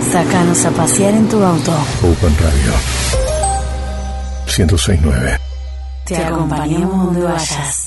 Sácanos a pasear en tu auto. Open Radio 106.9. Te acompañamos donde vayas.